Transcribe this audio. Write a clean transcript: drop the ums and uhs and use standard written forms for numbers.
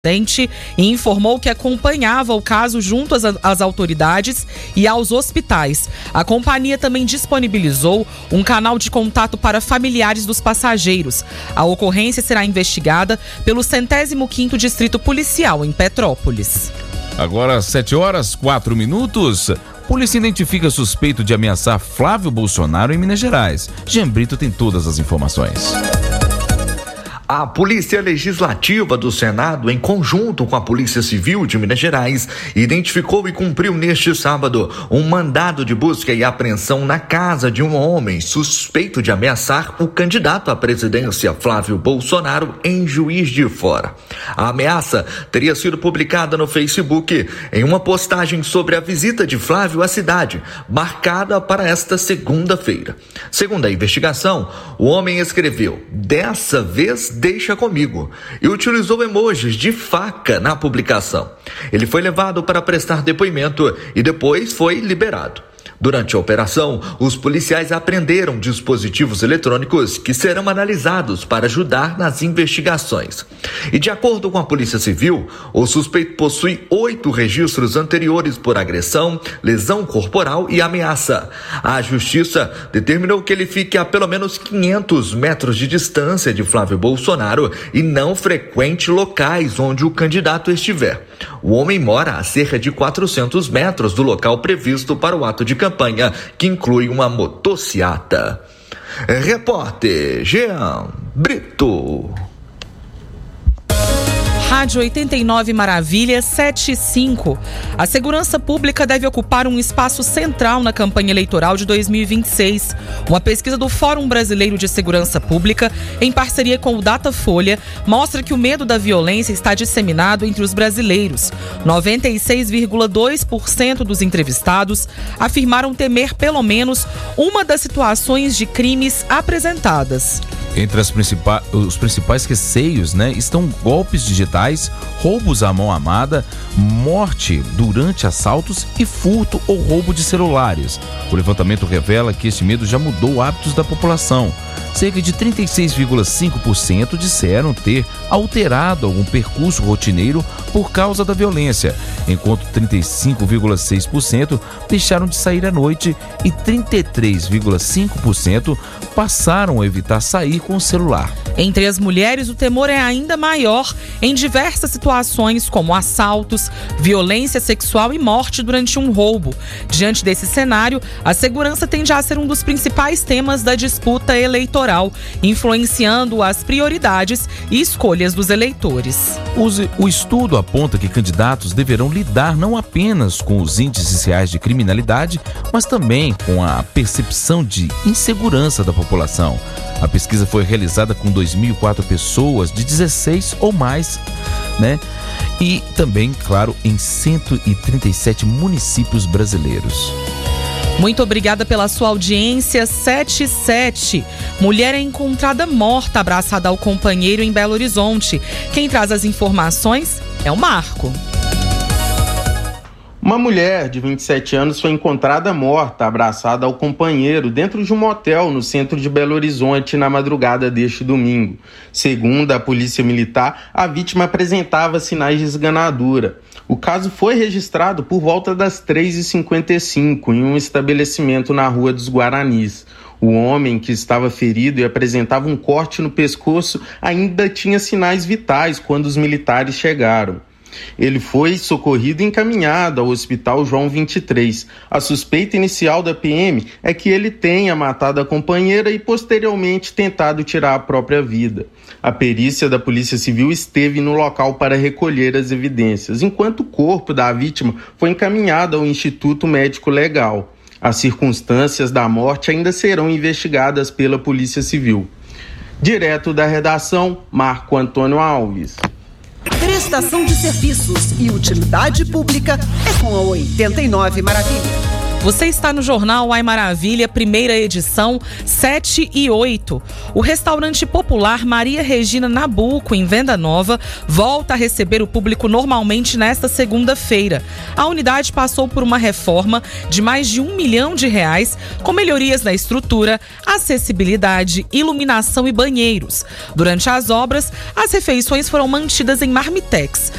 e informou que acompanhava o caso junto às autoridades e aos hospitais. A companhia também disponibilizou um canal de contato para familiares dos passageiros. A ocorrência será investigada pelo 105º Distrito Policial em Petrópolis. Agora 7h04. Polícia identifica suspeito de ameaçar Flávio Bolsonaro em Minas Gerais. Jean Brito tem todas as informações. A Polícia Legislativa do Senado, em conjunto com a Polícia Civil de Minas Gerais, identificou e cumpriu neste sábado um mandado de busca e apreensão na casa de um homem suspeito de ameaçar o candidato à presidência Flávio Bolsonaro em Juiz de Fora. A ameaça teria sido publicada no Facebook em uma postagem sobre a visita de Flávio à cidade, marcada para esta segunda-feira. Segundo a investigação, o homem escreveu: "Dessa vez deixa comigo", e utilizou emojis de faca na publicação. Ele foi levado para prestar depoimento e depois foi liberado. Durante a operação, os policiais apreenderam dispositivos eletrônicos que serão analisados para ajudar nas investigações. E de acordo com a Polícia Civil, o suspeito possui 8 registros anteriores por agressão, lesão corporal e ameaça. A Justiça determinou que ele fique a pelo menos 500 metros de distância de Flávio Bolsonaro e não frequente locais onde o candidato estiver. O homem mora a cerca de 400 metros do local previsto para o ato de campanha, que inclui uma motociata. Repórter Jean Brito. Rádio 89 Maravilha 75. A segurança pública deve ocupar um espaço central na campanha eleitoral de 2026. Uma pesquisa do Fórum Brasileiro de Segurança Pública, em parceria com o Datafolha, mostra que o medo da violência está disseminado entre os brasileiros. 96,2% dos entrevistados afirmaram temer pelo menos uma das situações de crimes apresentadas. Entre os principais receios, estão golpes digitais, roubos à mão armada, morte durante assaltos e furto ou roubo de celulares. O levantamento revela que este medo já mudou hábitos da população. Cerca de 36,5% disseram ter alterado algum percurso rotineiro por causa da violência, enquanto 35,6% deixaram de sair à noite e 33,5% passaram a evitar sair com o celular. Entre as mulheres, o temor é ainda maior em diversas situações, como assaltos, violência sexual e morte durante um roubo. Diante desse cenário, a segurança tende a ser um dos principais temas da disputa eleitoral, influenciando as prioridades e escolhas dos eleitores. O estudo aponta que candidatos deverão lidar não apenas com os índices reais de criminalidade, mas também com a percepção de insegurança da população. A pesquisa foi realizada com 2.004 pessoas de 16 ou mais, E também, claro, em 137 municípios brasileiros. Muito obrigada pela sua audiência. 77. Mulher é encontrada morta abraçada ao companheiro em Belo Horizonte. Quem traz as informações é o Marco. Uma mulher de 27 anos foi encontrada morta, abraçada ao companheiro, dentro de um motel no centro de Belo Horizonte na madrugada deste domingo. Segundo a Polícia Militar, a vítima apresentava sinais de esganadura. O caso foi registrado por volta das 3h55 em um estabelecimento na Rua dos Guaranis. O homem, que estava ferido e apresentava um corte no pescoço, ainda tinha sinais vitais quando os militares chegaram. Ele foi socorrido e encaminhado ao Hospital João 23. A suspeita inicial da PM é que ele tenha matado a companheira e posteriormente tentado tirar a própria vida. A perícia da Polícia Civil esteve no local para recolher as evidências, enquanto o corpo da vítima foi encaminhado ao Instituto Médico Legal. As circunstâncias da morte ainda serão investigadas pela Polícia Civil. Direto da redação, Marco Antônio Alves. Prestação de serviços e utilidade pública é com a 89 Maravilha. Você está no Jornal Ai Maravilha, primeira edição, 7 e 8. O restaurante popular Maria Regina Nabuco, em Venda Nova, volta a receber o público normalmente nesta segunda-feira. A unidade passou por uma reforma de mais de R$1 milhão, com melhorias na estrutura, acessibilidade, iluminação e banheiros. Durante as obras, as refeições foram mantidas em marmitex.